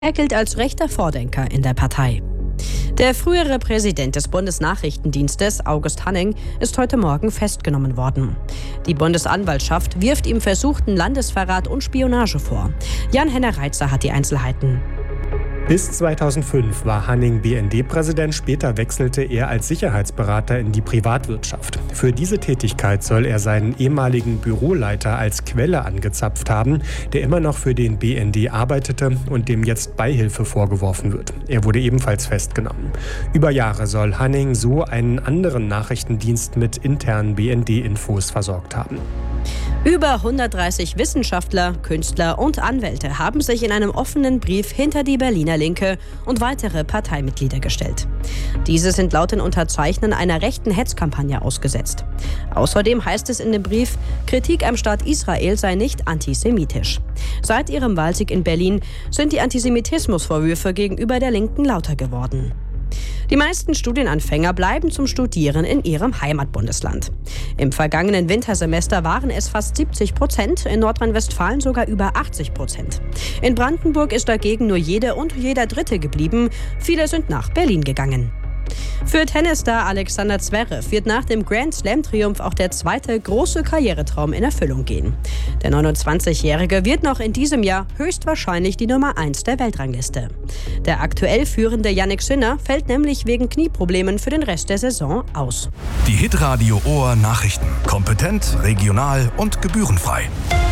Er gilt als rechter Vordenker in der Partei. Der frühere Präsident des Bundesnachrichtendienstes, August Hanning, ist heute Morgen festgenommen worden. Die Bundesanwaltschaft wirft ihm versuchten Landesverrat und Spionage vor. Jan-Henner Reitzer hat die Einzelheiten. Bis 2005 war Hanning BND-Präsident, später wechselte er als Sicherheitsberater in die Privatwirtschaft. Für diese Tätigkeit soll er seinen ehemaligen Büroleiter als Quelle angezapft haben, der immer noch für den BND arbeitete und dem jetzt Beihilfe vorgeworfen wird. Er wurde ebenfalls festgenommen. Über Jahre soll Hanning so einen anderen Nachrichtendienst mit internen BND-Infos versorgt haben. Über 130 Wissenschaftler, Künstler und Anwälte haben sich in einem offenen Brief hinter die Berliner Linke und weitere Parteimitglieder gestellt. Diese sind laut den Unterzeichnern einer rechten Hetzkampagne ausgesetzt. Außerdem heißt es in dem Brief, Kritik am Staat Israel sei nicht antisemitisch. Seit ihrem Wahlsieg in Berlin sind die Antisemitismusvorwürfe gegenüber der Linken lauter geworden. Die meisten Studienanfänger bleiben zum Studieren in ihrem Heimatbundesland. Im vergangenen Wintersemester waren es fast 70%, in Nordrhein-Westfalen sogar über 80%. In Brandenburg ist dagegen nur jede und jeder Dritte geblieben. Viele sind nach Berlin gegangen. Für Tennisstar Alexander Zverev wird nach dem Grand-Slam-Triumph auch der zweite große Karrieretraum in Erfüllung gehen. Der 29-Jährige wird noch in diesem Jahr höchstwahrscheinlich die Nummer 1 der Weltrangliste. Der aktuell führende Jannik Sinner fällt nämlich wegen Knieproblemen für den Rest der Saison aus. Die Hitradio Ohr Nachrichten. Kompetent, regional und gebührenfrei.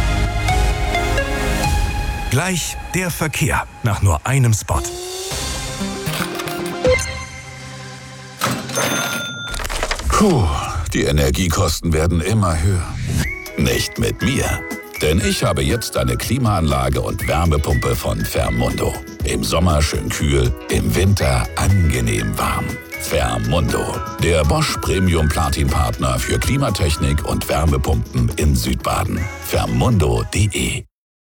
Gleich der Verkehr nach nur einem Spot. Puh, die Energiekosten werden immer höher. Nicht mit mir. Denn ich habe jetzt eine Klimaanlage und Wärmepumpe von Fermundo. Im Sommer schön kühl, im Winter angenehm warm. Fermundo, der Bosch Premium Platin Partner für Klimatechnik und Wärmepumpen in Südbaden. Fermundo.de.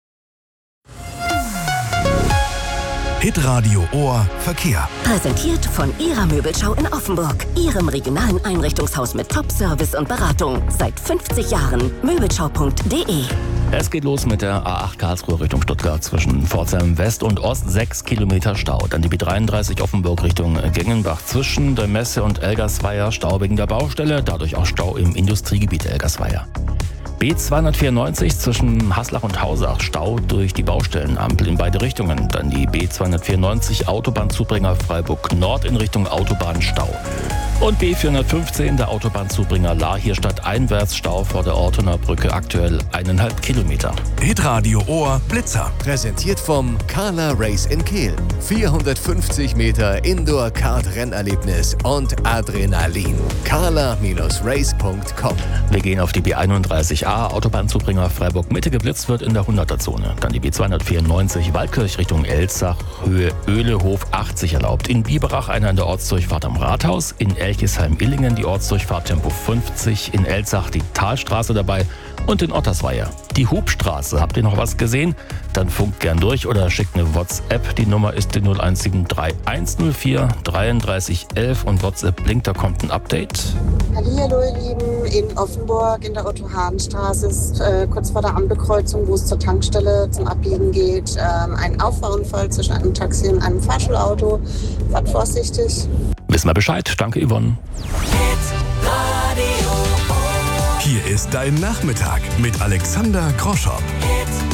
Hitradio Ohr Verkehr. Präsentiert von Ihrer Möbelschau in Offenburg. Ihrem regionalen Einrichtungshaus mit Top-Service und Beratung. Seit 50 Jahren. Möbelschau.de. Es geht los mit der A8 Karlsruhe Richtung Stuttgart zwischen Pforzheim West und Ost. 6 Kilometer Stau. Dann die B33 Offenburg Richtung Gengenbach zwischen der Messe und Elgersweier. Stau wegen der Baustelle. Dadurch auch Stau im Industriegebiet Elgersweier. B294 zwischen Haslach und Hausach, Stau durch die Baustellenampel in beide Richtungen. Dann die B294 Autobahnzubringer Freiburg Nord in Richtung Autobahnstau. Und B415 der Autobahnzubringer Lahr-Stadt einwärts, Stau vor der Ortener Brücke, aktuell 1,5 Kilometer. Hitradio Ohr Blitzer. Präsentiert vom Carla Race in Kehl. 450 Meter Indoor-Kart-Rennerlebnis und Adrenalin. carla-race.com. Wir gehen auf die B31A Autobahnzubringer Freiburg Mitte. Geblitzt wird in der 100er-Zone. Dann die B294 Waldkirch Richtung Elzach, Höhe Öhlehof 80 erlaubt. In Biberach einer in der Ortsdurchfahrt am Rathaus. In Elchesheim-Illingen die Ortsdurchfahrt Tempo 50. In Elzach die Talstraße dabei. Und in Ottersweier die Hubstraße. Habt ihr noch was gesehen? Dann funkt gern durch oder schickt eine WhatsApp. Die Nummer ist die 0173 104 33 11 und WhatsApp blinkt, da kommt ein Update. Hallo ihr Lieben, in Offenburg in der Otto-Hahn-Straße ist kurz vor der Ampelkreuzung, wo es zur Tankstelle zum Abbiegen geht, ein Auffahrunfall zwischen einem Taxi und einem Fahrschulauto. Fahrt vorsichtig. Wissen wir Bescheid. Danke, Yvonne. Hier ist dein Nachmittag mit Alexander Groschow.